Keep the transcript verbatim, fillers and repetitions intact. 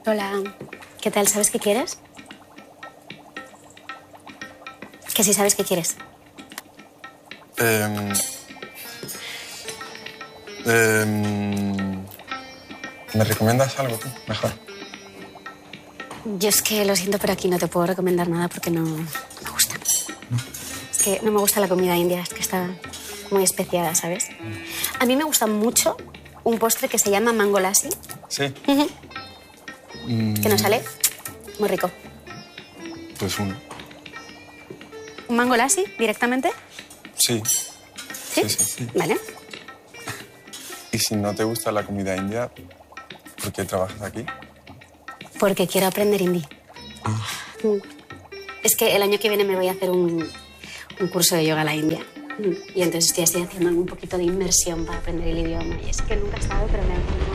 Hola, ¿qué tal? ¿Sabes qué quieres? Que sí sabes qué quieres. Eh, eh, ¿Me recomiendas algo tú? Mejor. Yo es que lo siento, pero aquí no te puedo recomendar nada porque no, no me gusta. ¿No? Es que no me gusta la comida india, es que está muy especiada, ¿sabes? A mí me gusta mucho un postre que se llama mango lassi. Sí. Uh-huh. Mm, Que nos sale muy rico. Pues uno. ¿Un mango lassi directamente? Sí. ¿Sí? Sí, sí, sí. Vale. Y si no te gusta la comida india, ¿por qué trabajas aquí? Porque quiero aprender hindi. Ah. Mm. Es que el año que viene me voy a hacer un, un curso de yoga a la India. Mm. Y entonces estoy así haciendo un poquito de inmersión para aprender el idioma. Y es que nunca he estado, pero me ha encantado.